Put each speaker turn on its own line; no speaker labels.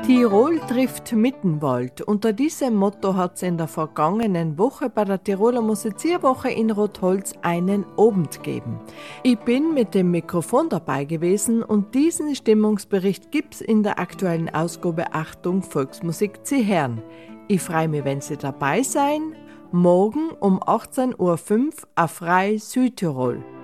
Tirol trifft Mittenwald. Unter diesem Motto hat es in der vergangenen Woche bei der Tiroler Musizierwoche in Rotholz einen Abend gegeben. Ich bin mit dem Mikrofon dabei gewesen und diesen Stimmungsbericht gibt's in der aktuellen Ausgabe Achtung Volksmusik zu hören. Ich freue mich, wenn Sie dabei sein. Morgen um 18.05 Uhr auf Frei Südtirol.